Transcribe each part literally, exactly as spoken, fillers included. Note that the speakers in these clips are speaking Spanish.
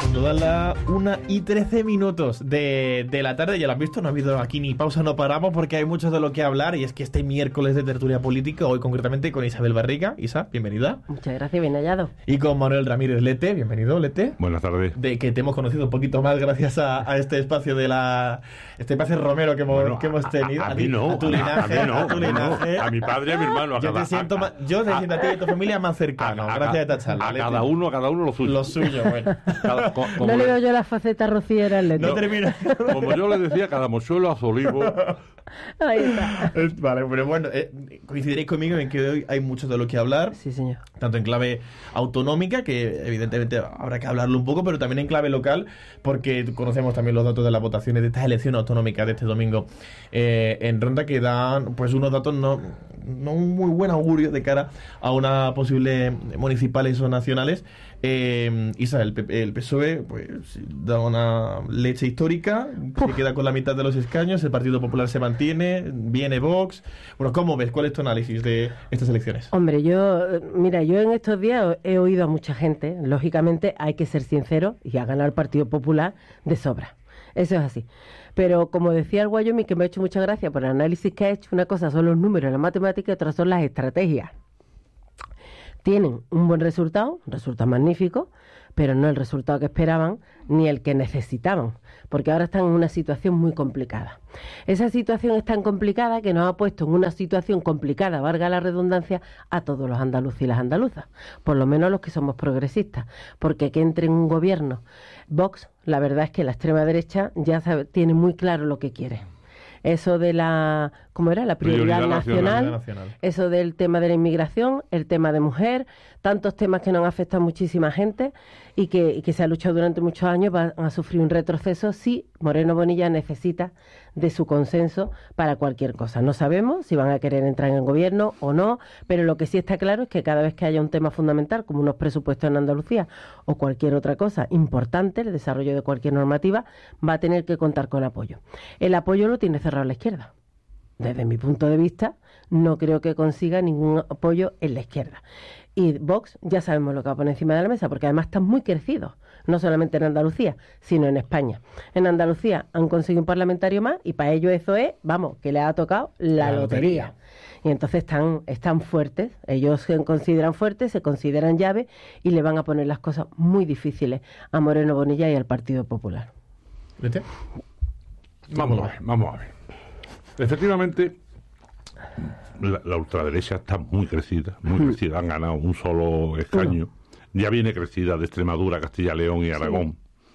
Cuando dan la una y trece minutos de, de la tarde, ya lo han visto, no ha habido aquí ni pausa, no paramos porque hay mucho de lo que hablar, y es que este miércoles de tertulia política, hoy concretamente con Isabel Barriga. Isa, bienvenida. Muchas gracias, bien hallado. Y con Manuel Ramírez Lete, bienvenido, Lete. Buenas tardes. De que te hemos conocido un poquito más gracias a, a este espacio de la... Este espacio romero que hemos, Bueno, que hemos tenido. A, a, a ti, mí no, a tu a, linaje, a mí no, a tu linaje. a mi padre y a mi hermano. A yo cada, te siento a, más, yo te siento a ti y a tu familia más cercano, a, a, gracias a esta charla. A Lete. cada uno, a cada uno lo suyo. Lo suyo, bueno. Cada, co, no le veo yo la faceta rociera al Lete. No termina. Como yo le decía, cada mochuelo a su olivo. Ahí está. Vale, pero bueno, eh, coincidiréis conmigo en que hoy hay mucho de lo que hablar. Sí, señor. Tanto en clave autonómica, que evidentemente habrá que hablarlo un poco, pero también en clave local, porque conocemos también los datos de las votaciones de estas elecciones autonómicas de este domingo eh, en Ronda, que dan pues unos datos no, no muy buen augurio de cara a una posible municipales o nacionales. Eh, Isa, el, el P S O E pues da una leche histórica, Uf. se queda con la mitad de los escaños, el Partido Popular se mantiene, viene Vox. Bueno, ¿cómo ves? ¿Cuál es tu análisis de estas elecciones? Hombre, yo, mira, yo en estos días he oído a mucha gente, lógicamente hay que ser sincero, y ha ganado el Partido Popular de sobra. Eso es así. Pero como decía el Wyoming, que me ha hecho mucha gracia por el análisis que ha hecho, una cosa son los números, la matemática, y otra son las estrategias. Tienen un buen resultado, un resultado magnífico, pero no el resultado que esperaban ni el que necesitaban, porque ahora están en una situación muy complicada. Esa situación es tan complicada que nos ha puesto en una situación complicada, valga la redundancia, a todos los andaluces y las andaluzas, por lo menos los que somos progresistas, porque que entre en un gobierno Vox, la verdad es que la extrema derecha ya sabe, tiene muy claro lo que quiere. Eso de la, ¿cómo era? La prioridad, prioridad nacional, nacional, eso del tema de la inmigración, el tema de mujer, tantos temas que nos han afectado a muchísima gente y que, y que se ha luchado durante muchos años, van a sufrir un retroceso si Moreno Bonilla necesita de su consenso para cualquier cosa. No sabemos si van a querer entrar en el gobierno o no, pero lo que sí está claro es que cada vez que haya un tema fundamental, como unos presupuestos en Andalucía o cualquier otra cosa importante, el desarrollo de cualquier normativa, va a tener que contar con apoyo. El apoyo lo tiene cerrado la izquierda. Desde mi punto de vista, no creo que consiga ningún apoyo en la izquierda. Y Vox ya sabemos lo que va a poner encima de la mesa, porque además están muy crecidos, no solamente en Andalucía, sino en España. En Andalucía han conseguido un parlamentario más y para ellos eso es, vamos, que les ha tocado la, la lotería. lotería. Y entonces están, están fuertes, ellos se consideran fuertes, se consideran llave y le van a poner las cosas muy difíciles a Moreno Bonilla y al Partido Popular. ¿Vete? Vamos a ver, vamos a ver. Efectivamente, la, la ultraderecha está muy crecida, muy crecida. Han ganado un solo escaño. Ya viene crecida de Extremadura, Castilla, León y Aragón.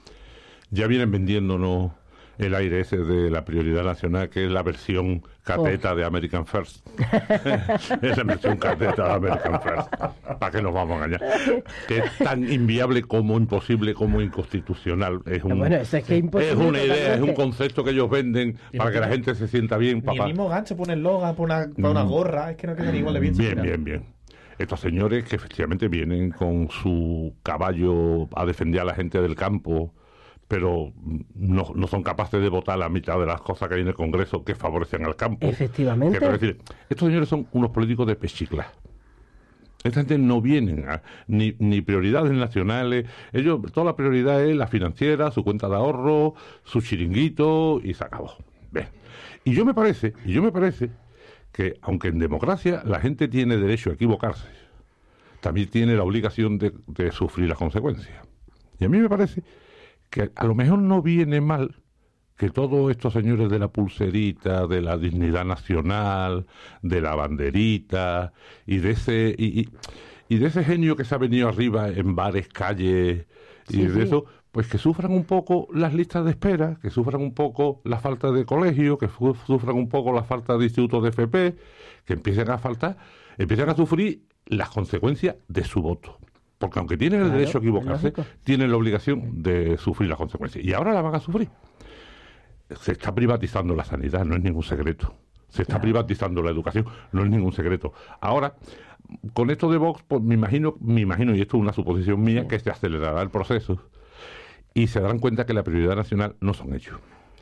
Ya vienen vendiéndonos el aire ese de la prioridad nacional, que es la versión cateta oh. de American First. Es la versión cateta de American First. ¿Para qué nos vamos a engañar? Que es tan inviable como imposible, como inconstitucional. Es, un, bueno, eso es, que es, es una idea, es un concepto que ellos venden para que la gente se sienta bien. Ni papá. el mismo gancho pone el logo, pone una, pone una gorra, es que no quedan igual de bien. Bien, siquiera. bien, bien. Estos señores que efectivamente vienen con su caballo a defender a la gente del campo, pero no, no son capaces de votar la mitad de las cosas que hay en el Congreso que favorecen al campo. Efectivamente. Que, decir, estos señores son unos políticos de pechicla. Esta gente no vienen a, ni, ni prioridades nacionales. Ellos, toda la prioridad es la financiera, su cuenta de ahorro, su chiringuito, y se acabó. Bien. Y yo me parece, y yo me parece que, aunque en democracia la gente tiene derecho a equivocarse, también tiene la obligación de, de sufrir las consecuencias. Y a mí me parece que a lo mejor no viene mal que todos estos señores de la pulserita, de la dignidad nacional, de la banderita y de ese y, y, y de ese genio que se ha venido arriba en bares, calles y sí, de sí. eso, pues que sufran un poco las listas de espera, que sufran un poco la falta de colegio, que sufran un poco la falta de institutos de F P, que empiecen a faltar, empiecen a sufrir las consecuencias de su voto. Porque aunque tienen el claro, derecho a equivocarse, tienen la obligación de sufrir las consecuencias. Y ahora la van a sufrir. Se está privatizando la sanidad, no es ningún secreto. Se está claro. privatizando la educación, no es ningún secreto. Ahora, con esto de Vox, pues me imagino, me imagino, y esto es una suposición mía, sí. que se acelerará el proceso y se darán cuenta que la prioridad nacional no son ellos.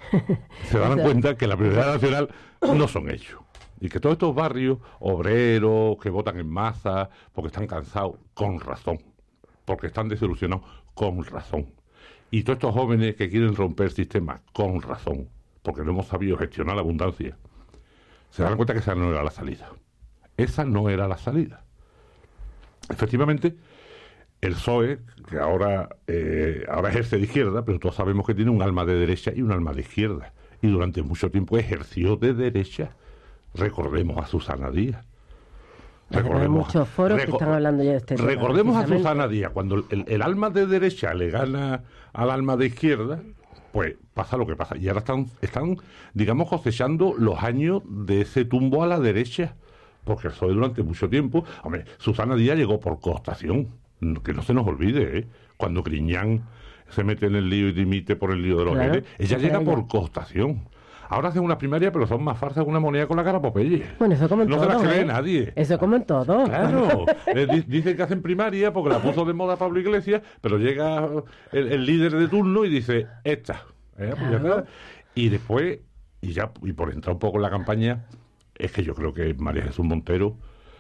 Se darán cuenta que la prioridad nacional no son ellos. Y que todos estos barrios obreros que votan en masa porque están cansados, con razón, porque están desilusionados, con razón. Y todos estos jóvenes que quieren romper el sistema, con razón, porque no hemos sabido gestionar la abundancia, se dan cuenta que esa no era la salida. Esa no era la salida. Efectivamente, el P S O E, que ahora, eh, ahora ejerce de izquierda, pero todos sabemos que tiene un alma de derecha y un alma de izquierda. Y durante mucho tiempo ejerció de derecha. Recordemos a Susana Díaz. Hay muchos foros que están hablando ya de este tema. Recordemos a Susana Díaz, cuando el, el alma de derecha le gana al alma de izquierda, pues pasa lo que pasa. Y ahora están, están, digamos, cosechando los años de ese tumbo a la derecha. Porque el P S O E durante mucho tiempo... Hombre, Susana Díaz llegó por cooptación. Que no se nos olvide, ¿eh? Cuando Griñán se mete en el lío y dimite por el lío de los Claro, L, ella llega ella. por cooptación. Ahora hacen una primaria, pero son más farsas que una moneda con la cara Popeye. Bueno, eso como en no todo, se las cree ¿eh? nadie. Eso como en todo. Claro. eh, dicen que hacen primaria porque la puso de moda Pablo Iglesias, pero llega el, el líder de turno y dice, esta. ¿eh? Pues ya está. Y después, y ya y por entrar un poco en la campaña, es que yo creo que María Jesús Montero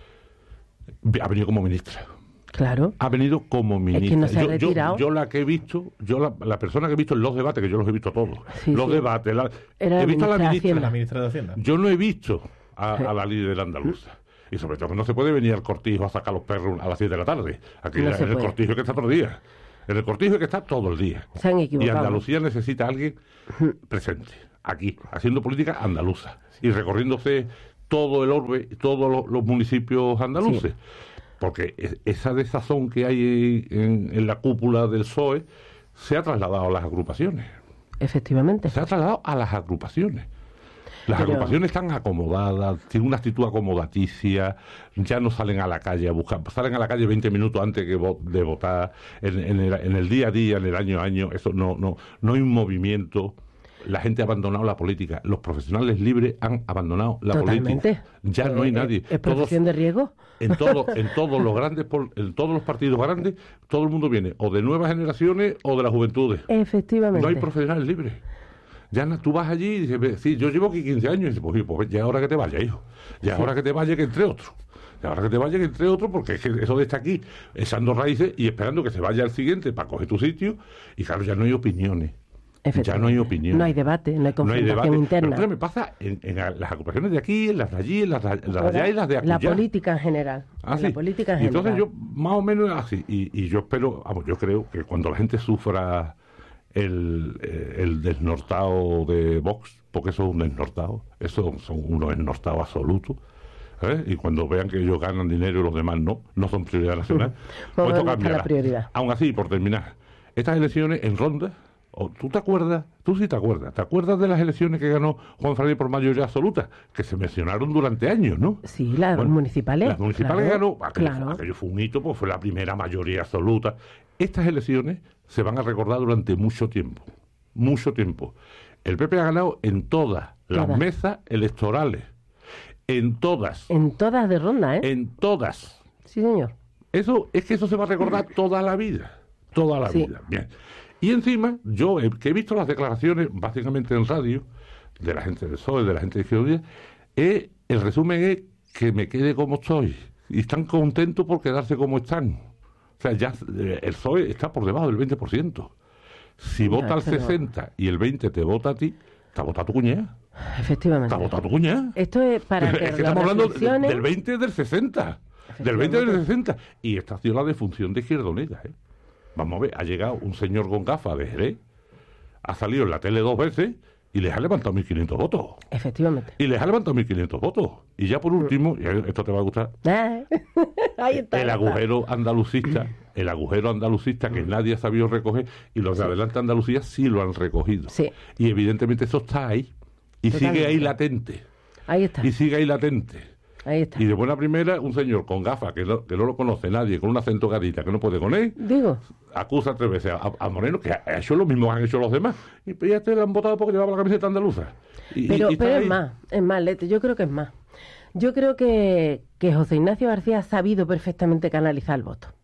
ha venido como ministra. Claro. Ha venido como ministra. Es que no se ha yo, retirado. yo, yo la que he visto, yo la, la persona que he visto en los debates, que yo los he visto todos, Sí, los sí. debates, la, Era he visto a la ministra de ministra, Hacienda. La ministra de Hacienda. yo no he visto a, a la líder andaluza. Y sobre todo que no se puede venir al cortijo a sacar los perros a las siete de la tarde. Aquí No en se el puede. cortijo que está todo el día. En el cortijo que está todo el día. Se han Y equivocado. Andalucía necesita a alguien presente, aquí, haciendo política andaluza. Y recorriéndose todo el orbe, todos los, los municipios andaluces. Sí. Porque es- esa desazón que hay en, en la cúpula del P S O E se ha trasladado a las agrupaciones. Efectivamente. Se ha trasladado a las agrupaciones. Las Pero- agrupaciones están acomodadas, tienen una actitud acomodaticia, ya no salen a la calle a buscar, salen a la calle veinte minutos antes que vo- de votar, en, en el, en el día a día, en el año a año, eso no, no, no hay un movimiento. La gente ha abandonado la política, los profesionales libres han abandonado la Totalmente. política. Ya no hay Eh, nadie. ¿Es Todos- profesión de riesgo? en todo, en todos los grandes, pol- en todos los partidos grandes, todo el mundo viene o de nuevas generaciones o de las juventudes. Efectivamente. No hay profesionales libres. Ya na- tú vas allí y dices, "Ve, sí, yo llevo aquí quince años", y dices, pues, pues ya es hora que te vayas, hijo. Ya es hora que te vayas, que entre otros. Ya es hora que te vayas, que entre otros, porque es que eso de estar aquí echando raíces y esperando que se vaya al siguiente para coger tu sitio, y claro, ya no hay opiniones. Ya no hay opinión. No hay debate, no hay No hay confrontación debate. interna. Pero claro, me pasa en, en las agrupaciones de aquí, en las de allí, en las de, en las de allá y las de La acullá. política en general. Ah, La sí. política en Y entonces general. yo, más o menos así, y, y yo espero, vamos, yo creo que cuando la gente sufra el, eh, el desnortado de Vox, porque eso es un desnortado, eso son unos desnortados absolutos, ¿eh? Y cuando vean que ellos ganan dinero y los demás no, no son prioridad nacional, pues ¿Dónde esto está cambiará. la prioridad? Aún así, por terminar, estas elecciones en ronda, o ¿tú te acuerdas? Tú sí te acuerdas. ¿Te acuerdas de las elecciones que ganó Juan Fernández por mayoría absoluta? Que se mencionaron durante años, ¿no? Sí, las Bueno, municipales. Las municipales claro, ganó, aquello, claro. aquello fue un hito, pues fue la primera mayoría absoluta. Estas elecciones se van a recordar durante mucho tiempo, mucho tiempo. El P P ha ganado en todas las Todas. mesas electorales, en todas, En todas de ronda, ¿eh? en todas. Sí, señor. Eso es que eso se va a recordar toda la vida, toda la Sí. vida. Bien. Y encima, yo he, que he visto las declaraciones, básicamente en radio, de la gente del P S O E, de la gente de Izquierda Unida, eh, el resumen es que me quede como estoy. Y están contentos por quedarse como están. O sea, ya eh, el P S O E está por debajo del veinte por ciento. Si Ya, vota el pero- sesenta por ciento y el veinte por ciento te vota a ti, te ha votado tu cuñada. Efectivamente. Te ha votado tu cuñada. Esto es para que, Es que las estamos hablando de- reflexiones- del veinte del sesenta. Del veinte del sesenta. Y esta ha sido la defunción de Izquierda Unida, ¿eh? Vamos a ver, ha llegado un señor con gafas de Jerez, ha salido en la tele dos veces y les ha levantado mil quinientos votos. Efectivamente. Y les ha levantado mil quinientos votos. Y ya por último, y esto te va a gustar, Ah, ahí está. el ahí está. agujero andalucista, el agujero andalucista que nadie ha sabido recoger, y los de Adelante Andalucía sí lo han recogido. Sí. Y evidentemente eso está ahí. Y Totalmente. sigue ahí latente. Ahí está. Y sigue ahí latente. Ahí está. Y de buena primera, un señor con gafas, que no, que no lo conoce nadie, con un acento gadita que no puede con él, Digo, acusa tres veces a, a Moreno, que ha hecho lo mismo que han hecho los demás. Y pues ya te lo han votado porque llevaba la camiseta andaluza. Y, pero, y está pero es ahí. más, es más, Lete, yo creo que es más. Yo creo que, que José Ignacio García ha sabido perfectamente canalizar el voto.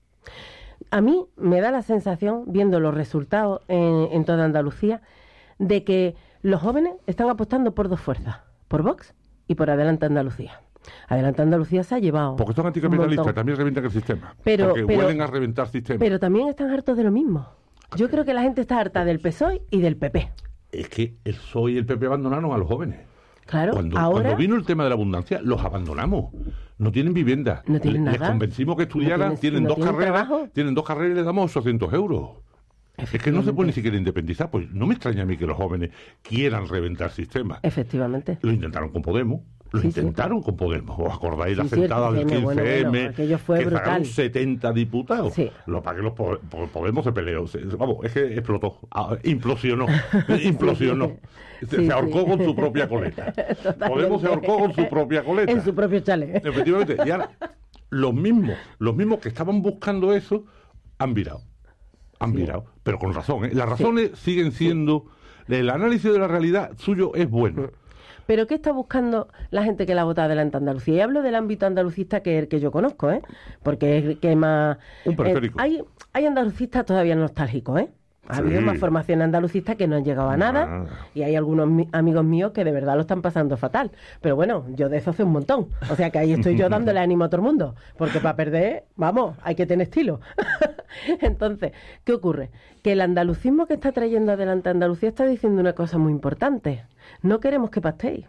A mí me da la sensación, viendo los resultados en, en toda Andalucía, de que los jóvenes están apostando por dos fuerzas, por Vox y por Adelante Andalucía. Adelante Andalucía se ha llevado Porque son un anticapitalistas, montón. también revientan el sistema. Pero- porque pero- huelen a reventar sistemas. Pero también están hartos de lo mismo. Yo creo que la gente está harta del P S O E y del P P. Es que el P S O E y el P P abandonaron a los jóvenes. Claro, Cuando, ahora... cuando vino el tema de la abundancia, los abandonamos. No tienen vivienda. No tienen Les nada. convencimos que estudiaran, No tienes- tienen no dos tienen carreras, trabajo. tienen dos carreras y les damos ochocientos euros. Es que no se puede ni siquiera independizar. Pues no me extraña a mí que los jóvenes quieran reventar el sistema. Efectivamente. Lo intentaron con Podemos. Lo Sí, sí. intentaron con Podemos. ¿Os acordáis Sí, la sí, sentada el del quince eme, bueno, quince eme? bueno, aquello fue que brutal. sacaron setenta diputados. Sí. Lo para que los po- po- Podemos se peleó. Se- vamos, es que explotó. Ah, implosionó. implosionó. Se, Sí, se ahorcó sí. con su propia coleta. Totalmente. Podemos se ahorcó con su propia coleta. En su propio chalet. Efectivamente. Y ahora, los mismos, los mismos que estaban buscando eso, han virado. Han virado. Pero con razón, ¿eh? Las razones siguen siendo... El análisis de la realidad suyo es bueno. Pero ¿qué está buscando la gente que la vota adelante Andalucía? Y hablo del ámbito andalucista que es el que yo conozco, ¿eh? Porque es el que más... Un periférico. Eh, hay, hay andalucistas todavía nostálgicos, ¿eh? Ha Sí. habido más formación andalucista que no han llegado a nada, Nada. y hay algunos mi- amigos míos que de verdad lo están pasando fatal. Pero bueno, yo de eso sé un montón. O sea que ahí estoy yo dándole ánimo a todo el mundo. Porque para perder, vamos, hay que tener estilo. Entonces, ¿qué ocurre? Que el andalucismo que está trayendo adelante Andalucía está diciendo una cosa muy importante. No queremos que pactéis.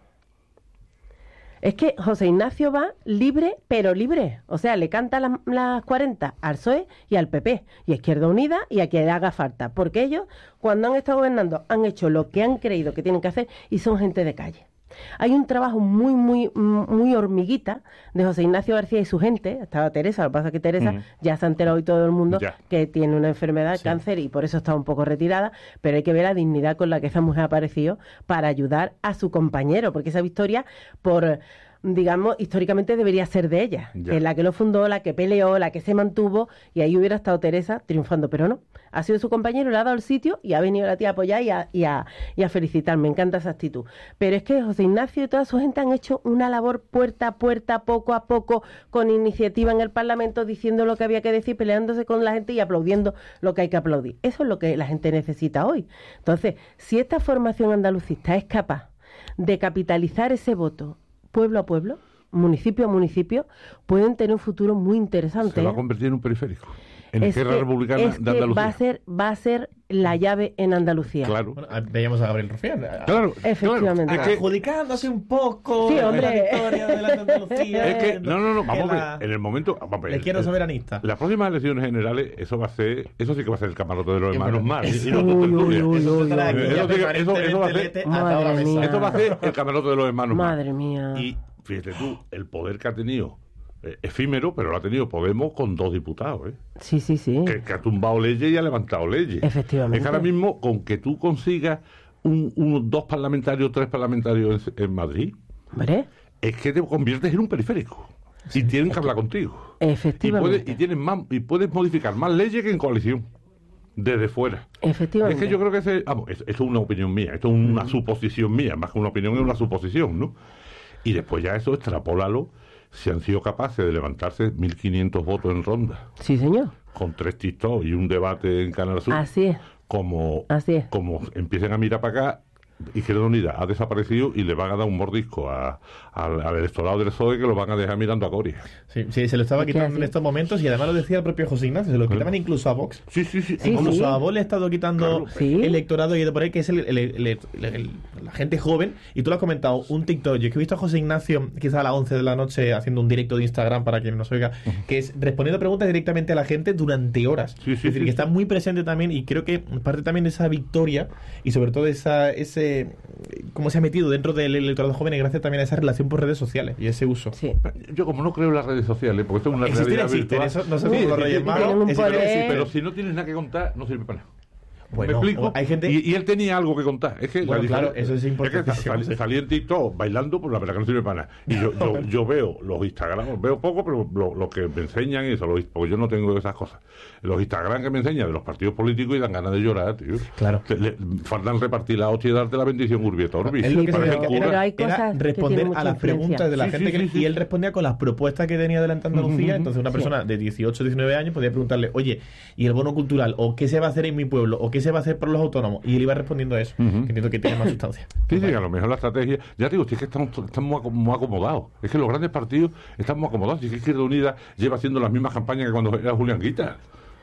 Es que José Ignacio va libre, pero libre. O sea, le canta las, las cuarenta al P S O E y al P P, y a Izquierda Unida y a quien le haga falta. Porque ellos, cuando han estado gobernando, han hecho lo que han creído que tienen que hacer y son gente de calle. Hay un trabajo muy, muy, muy hormiguita de José Ignacio García y su gente. Estaba Teresa, lo que pasa es que Teresa Mm. ya se ha enterado hoy todo el mundo Ya. que tiene una enfermedad, Sí. cáncer, y por eso está un poco retirada, pero hay que ver la dignidad con la que esa mujer ha aparecido para ayudar a su compañero, porque esa victoria, por digamos, históricamente debería ser de ella, Ya. que es la que lo fundó, la que peleó, la que se mantuvo, y ahí hubiera estado Teresa triunfando, pero no. Ha sido su compañero, le ha dado el sitio y ha venido la tía a apoyar y a, y a, y a felicitar. Me encanta esa actitud. Pero es que José Ignacio y toda su gente han hecho una labor puerta a puerta, poco a poco, con iniciativa en el Parlamento, diciendo lo que había que decir, peleándose con la gente y aplaudiendo lo que hay que aplaudir. Eso es lo que la gente necesita hoy. Entonces, si esta formación andalucista es capaz de capitalizar ese voto pueblo a pueblo, municipio a municipio, pueden tener un futuro muy interesante. Se va a ¿eh? convertir en un periférico. En Es Esquerra que- Republicana es de que Andalucía. va a ser va a ser la llave en Andalucía. Claro. Bueno, a- veíamos a Gabriel Rufián. a- Claro, Efectivamente. claro. Es que, Adjudicándose un poco Sí, la hombre. victoria de la Andalucía. es que- no, no, no, vamos que a la- ver, en el momento... Vamos a ver, Le quiero el- soberanista. Las próximas elecciones generales, eso va a ser, eso sí que va a ser el camarote de los Sí, hermanos pero- Mar. Eso- Y no Uy, uy, tertulia. uy, Eso uy, estará uy, aquí uy. Eso sí que- eso- eso va a ser- permanentemente lete hasta Madre ahora mía. mesa. Esto va a ser el camarote de los hermanos Mar. Madre mía. Y fíjate tú, el poder que ha tenido, eh, efímero, pero lo ha tenido Podemos con dos diputados, ¿eh? Sí, sí, sí. que, que ha tumbado leyes y ha levantado leyes. Efectivamente. Es que ahora mismo, con que tú consigas un, unos dos parlamentarios, tres parlamentarios en, en Madrid, Hombre, es que te conviertes en un periférico. Y tienen que hablar contigo. Y efectivamente. puedes, y tienes más, y puedes modificar más leyes que en coalición. Desde fuera. Efectivamente. Es que yo creo que ese, vamos, es- esto es una opinión mía, esto es una suposición mía, más que una opinión es una suposición, ¿no? Y después ya eso, extrapólalo, si han sido capaces de levantarse mil quinientos votos en ronda, Sí, señor. con tres TikTok y un debate en Canal Sur, Así es. como, Así es. como empiecen a mirar para acá, Izquierda Unida ha desaparecido y le van a dar un mordisco a- al, al electorado del P S O E que lo van a dejar mirando a Coria. Sí, sí, se lo estaba Es que quitando en así- estos momentos y además lo decía el propio José Ignacio, se lo quitaban incluso a Vox. Sí, sí, sí. Sí, Incluso sí. a Vox le ha estado quitando Claro. Sí. electorado y de por ahí, que es el, el- el- el- el- la gente joven. Y tú lo has comentado, un TikTok. Yo es que he visto a José Ignacio, quizá a las once de la noche, haciendo un directo de Instagram para quien nos oiga, que es respondiendo preguntas directamente a la gente durante horas. Sí, sí, es decir, sí, que sí. está muy presente también y creo que parte también de esa victoria y sobre todo esa ese cómo se ha metido dentro del electorado joven y gracias también a esa relación por redes sociales y ese uso. Sí. Yo como no creo en las redes sociales, porque esto es una Existen, realidad existen, virtual. eso no sé Sí, cómo los sí, Reyes sí, Magos, tienen un existen, poder. existen. pero si no tienes nada que contar, no sirve para nada. Bueno, ¿Me explico? hay gente... y, y él tenía algo que contar. Es que Bueno, la claro, diferencia- eso es importantísimo, Es que sal- sí. salí en TikTok bailando, pues la verdad que no sirve para nada. Y yo, yo, yo veo los Instagram, veo poco, pero lo, lo que me enseñan y eso, los- porque yo no tengo esas cosas. Los Instagram que me enseñan de los partidos políticos y dan ganas de llorar, tío. Claro. Que le- faltan repartir la hostia y darte la bendición Urbi et Orbi. Es lo que Sí, se Parece pero- cura. pero hay cosas era que responder tienen a mucha las influencia. preguntas de la Sí, gente sí, que, sí, sí. y él respondía con las propuestas que tenía delante Andalucía. Ujú, Entonces una sí. persona de dieciocho, diecinueve años podía preguntarle, oye, ¿y el bono cultural? ¿O qué se va a hacer en mi pueblo? ¿O qué se va a hacer por los autónomos? Y él iba respondiendo a eso, Ujú. que entiendo que tiene más sustancia. Sí, sí, a lo mejor la estrategia. Ya te digo, si es que estamos, estamos muy acom- muy acomodados. Es que los grandes partidos están muy acomodados. Si es que Izquierda Unida lleva haciendo las mismas campañas que cuando era Julián Guita.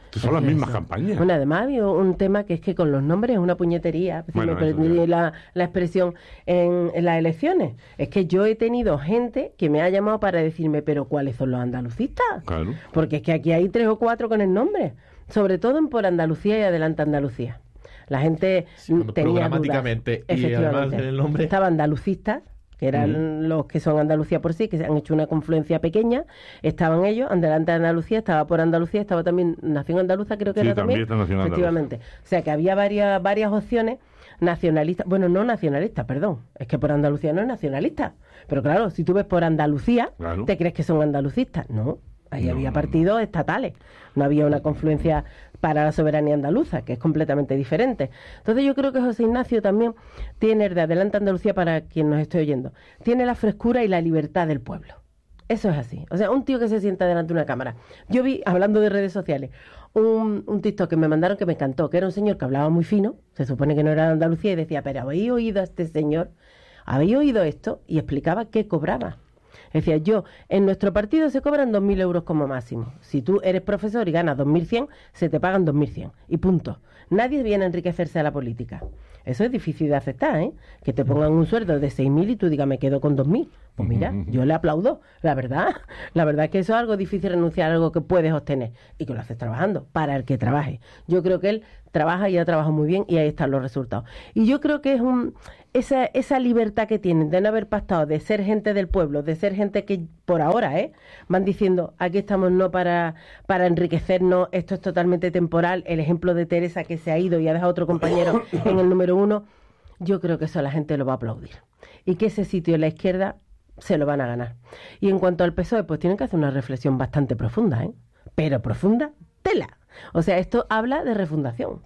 Son las mismas campañas. Bueno, además hay un tema que es que con los nombres es una puñetería, si Bueno, me permitís la, la expresión, en, en las elecciones. Es que yo he tenido gente que me ha llamado para decirme, pero ¿cuáles son los andalucistas? Claro. Porque es que aquí hay tres o cuatro con el nombre, sobre todo en Por Andalucía y Adelante Andalucía. La gente Sí, cuando tenía programáticamente dudas. y además Efectivamente. en el nombre. Estaban andalucistas, que eran Mm. los que son Andalucía por sí, que se han hecho una confluencia pequeña. Estaban ellos, Adelante Andalucía, estaba Por Andalucía, estaba también Nación Andaluza, creo que Sí, era también también. está Nación Andaluza. Efectivamente. O sea que había varias, varias opciones nacionalistas. Bueno, no nacionalistas, perdón. Es que Por Andalucía no es nacionalista. Pero claro, si tú ves Por Andalucía, Claro. te crees que son andalucistas. No. Ahí No, había no, partidos estatales, no había una confluencia para la soberanía andaluza, que es completamente diferente. Entonces yo creo que José Ignacio también tiene el de Adelante Andalucía, para quien nos esté oyendo, tiene la frescura y la libertad del pueblo. Eso es así. O sea, un tío que se sienta delante de una cámara. Yo vi, hablando de redes sociales, un, un TikTok que me mandaron que me encantó, que era un señor que hablaba muy fino, se supone que no era de Andalucía, y decía, pero ¿habéis oído a este señor? ¿Habéis oído esto? Y explicaba qué cobraba. Decía, yo, en nuestro partido se cobran dos mil euros como máximo. Si tú eres profesor y ganas dos mil cien, se te pagan dos mil cien. Y punto. Nadie viene a enriquecerse a la política. Eso es difícil de aceptar, ¿eh? Que te pongan un sueldo de seis mil y tú digas, me quedo con dos mil. Pues mira, yo le aplaudo, la verdad. La verdad es que eso es algo difícil, renunciar a algo que puedes obtener y que lo haces trabajando, para el que trabaje. Yo creo que él trabaja y ha trabajado muy bien y ahí están los resultados. Y yo creo que es un esa, esa libertad que tienen de no haber pactado, de ser gente del pueblo, de ser gente que por ahora ¿eh? van diciendo, aquí estamos no para, para enriquecernos, esto es totalmente temporal. El ejemplo de Teresa, que se ha ido y ha dejado a otro compañero en el número uno, yo creo que eso la gente lo va a aplaudir. Y que ese sitio en la izquierda se lo van a ganar. Y en cuanto al P S O E, pues tienen que hacer una reflexión bastante profunda, ¿eh? Pero profunda, tela. O sea, esto habla de refundación.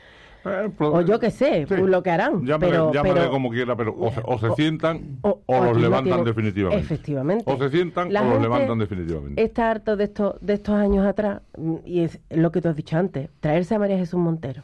Eh, pro- O yo qué sé, sí. lo que harán. Llámale, pero, llámale pero- como quiera, pero o se, o se o- sientan o- o, o los aquí no levantan tienen- definitivamente. Efectivamente. O se sientan La o los gente levantan definitivamente. Está harto de, esto, de estos años atrás, mm, y es lo que tú has dicho antes, traerse a María Jesús Montero,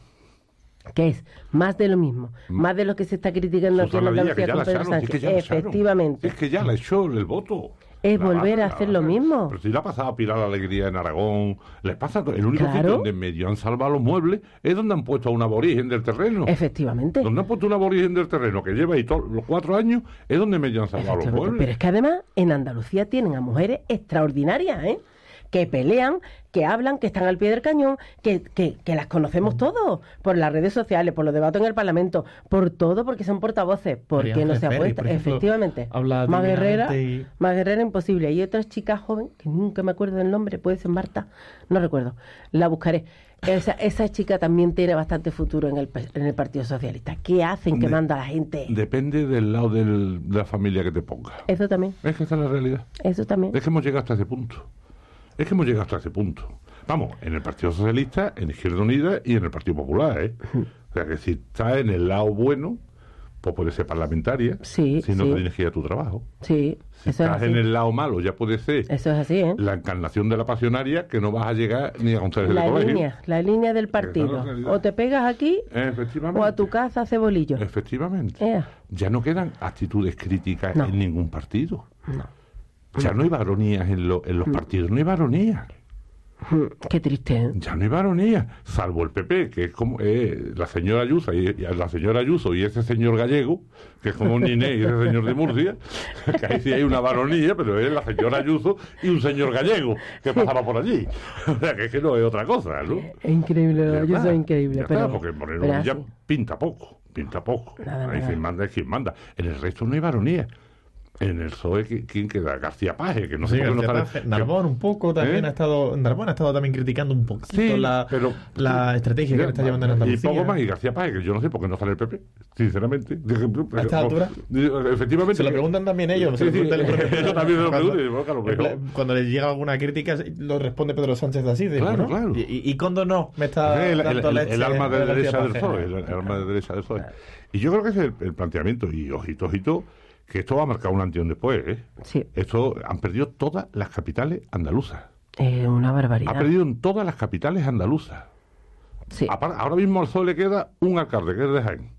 que es más de lo mismo, más de lo que se está criticando aquí en Susana Díaz, que Andalucía ya con la Pedro echaron, si es que Sánchez. ya la echaron. Efectivamente. Es que ya le echó el voto. Es La volver base, a la hacer base. lo mismo. Pero si le ha pasado a Pilar la Alegría en Aragón, les pasa todo. El único Claro. sitio donde en medio han salvado los muebles es donde han puesto a un aborigen del terreno. Efectivamente. Donde han puesto un aborigen del terreno que lleva ahí todos los cuatro años es donde medio han salvado los Efectivamente. muebles. Pero es que además en Andalucía tienen a mujeres extraordinarias, ¿eh? Que pelean, que hablan, que están al pie del cañón, que, que, que las conocemos todos, por las redes sociales, por los debates en el Parlamento, por todo, porque son portavoces, porque María no se Ángeles Ferri, apuesta. por ejemplo, Efectivamente. habla Más guerrera, divinamente y- más guerrera imposible. Hay otra chica joven, que nunca me acuerdo del nombre, puede ser Marta, no recuerdo, la buscaré. Esa, esa chica también tiene bastante futuro en el, pe- en el Partido Socialista. ¿Qué hacen que De- manda a la gente? Depende del lado del- de la familia que te ponga. Eso también, Es que esta es la realidad. eso también. Es que hemos llegado hasta ese punto. Es que hemos llegado hasta ese punto. Vamos, en el Partido Socialista, en Izquierda Unida y en el Partido Popular, ¿eh? O sea, que si estás en el lado bueno, pues puedes ser parlamentaria, Sí, si no sí. te tienes que ir a tu trabajo. Sí, Si eso es estás así. en el lado malo, ya puede ser Eso es así, ¿eh? la encarnación de la pasionaria, que no vas a llegar ni a consejeros La de colegio. línea, la línea del Esa es la partido. realidad. O te pegas aquí Efectivamente. o a tu casa hace bolillo. Efectivamente. Ea. Ya no quedan actitudes críticas No. en ningún partido. No. Ya no hay varonías en, lo- en los partidos, no hay varonías. Mm, Qué triste, ¿eh? Ya no hay varonía, salvo el P P, que es como eh, la señora Ayuso y, y la señora Ayuso y ese señor gallego, que es como un Niné y ese señor de Murcia, que ahí sí hay una varonía, pero es la señora Ayuso y un señor gallego que pasaba por allí. O sea, que es que no es otra cosa, ¿no? Es increíble, Ya yo está, soy increíble. ya pero, está, porque Moreno pero ya así. pinta poco, pinta poco. Nada, Ahí nada. quien manda es quien manda. En el resto no hay varonía. En el P S O E, ¿qui- ¿quién queda? García Paje, que no sé Sí, por qué no García sale. Paje. Narbón un poco también ¿Eh? ha estado Narbón ha estado también criticando un poquito Sí, la, pero- la estrategia que Ya, le está llevando en y Andalucía. poco más, y García Páez, que yo no sé por qué no sale el P P, sinceramente. ¿A esta altura? Efectivamente. Se lo preguntan también ellos, no se Sí, lo pregunta sí, el propio eso también se lo cuando- pregunto y digo, claro, en mejor. plan, Cuando le llega alguna crítica, lo responde Pedro Sánchez así, de, Claro, bueno, claro. Y, y, y cuando no me está el, el- dando el- leche el arma de García derecha del Paje. P S O E, el, el arma de derecha del P S O E. Y yo creo que ese es el, el planteamiento, y ojito, ojito, que esto va a marcar un antes y un después, ¿eh? Sí, Esto han perdido todas las capitales andaluzas. es una Ha barbaridad. perdido en todas las capitales andaluzas. Sí, Apar- Ahora mismo al P S O E le queda un alcalde, que es de Jaén.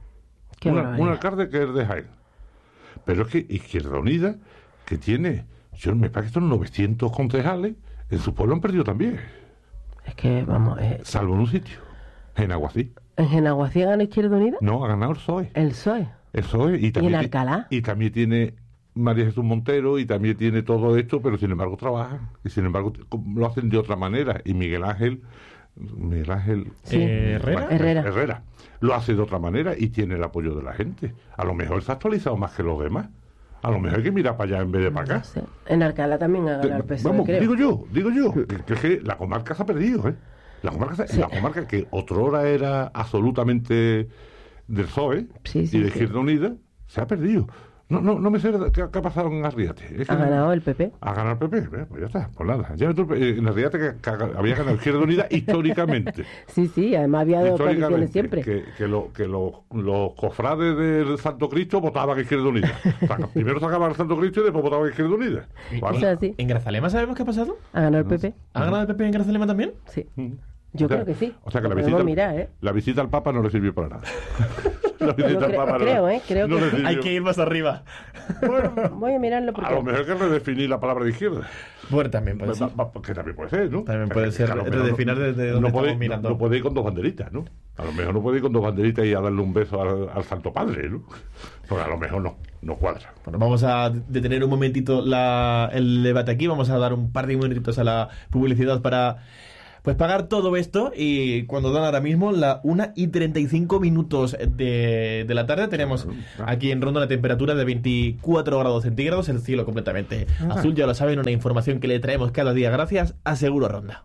qué Una- barbaridad. un alcalde que es de Jaén. Pero es que Izquierda Unida, que tiene, yo me parece que son novecientos concejales, en su pueblo han perdido también. Es que, vamos... Eh, Salvo en un sitio, en Aguací. ¿En Genaguacía gana Izquierda Unida? No, ha ganado el P S O E. El P S O E. El P S O E. Y, también en Alcalá? Y también tiene María Jesús Montero y también tiene todo esto, pero sin embargo trabajan. Y sin embargo lo hacen de otra manera. Y Miguel Ángel... Miguel Ángel... Sí. Eh, ¿Herrera? Bueno, Herrera. Herrera. Lo hace de otra manera y tiene el apoyo de la gente. A lo mejor se ha actualizado más que los demás. A lo mejor hay que mirar para allá en vez de para acá. No sé. En Alcalá también ha ganado el P S O E, Vamos, creo. digo yo, digo yo, que, que, que la comarca se ha perdido, ¿eh? La comarca, se- Sí. la comarca que otrora era absolutamente del P S O E Sí, sí, y de sí. Izquierda Unida, se ha perdido. No, no, no me sé qué, qué ha pasado en Arriate. Es que Ha no- ganado el P P. Ha ganado el P P, eh, pues ya está, pues nada. Ya tú, eh, en Arriate que, que había ganado Izquierda Unida históricamente. Sí, sí, además había dos coaliciones siempre. Que, que, lo- que los, los cofrades del Santo Cristo votaban a Izquierda Unida. O sea, primero sacaban al Santo Cristo y después votaban a Izquierda Unida. Vale. Eso es así. ¿En Grazalema sabemos qué ha pasado? Ha ganado el P P. ¿Ha ganado el P P en Grazalema también? Sí. Mm. Yo O sea- creo que sí. O sea que Lo la podemos visita, mirar, ¿eh? la visita al Papa no le sirvió para nada. La visita Yo al creo- Papa no- creo, ¿eh? Creo no que le sí. sirvió. Hay que ir más arriba. Bueno, Voy a mirarlo a lo porque... mejor hay que redefinir la palabra de izquierda. Bueno, también puede ser. Va- va- Que también puede ser, ¿no? También puede Que- ser que a lo mejor redefinir desde donde no puede, estamos mirando. No, no puede ir con dos banderitas, ¿no? A lo mejor no puede ir con dos banderitas y a darle un beso al, al Santo Padre, ¿no? Porque a lo mejor no, no cuadra. Bueno, vamos a detener un momentito la, el debate aquí. Vamos a dar un par de minutitos a la publicidad para pues pagar todo esto. Y cuando dan ahora mismo la una y treinta y cinco minutos de, de la tarde, tenemos aquí en Ronda la temperatura de veinticuatro grados centígrados, el cielo completamente azul. Ya lo saben, una información que le traemos cada día gracias a Seguro Ronda.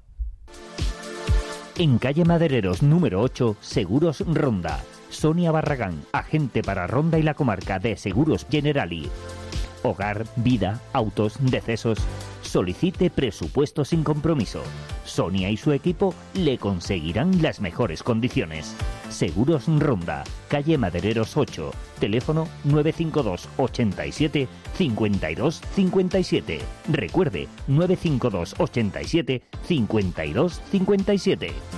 En calle Madereros número ocho, Seguros Ronda. Sonia Barragán, agente para Ronda y la comarca de Seguros Generali. Hogar, vida, autos, decesos. Solicite presupuesto sin compromiso. Sonia y su equipo le conseguirán las mejores condiciones. Seguros Ronda, calle Madereros ocho, teléfono nueve cinco dos ochenta y siete cincuenta y dos cincuenta y siete. Recuerde, nueve cinco dos ochenta y siete cincuenta y dos cincuenta y siete.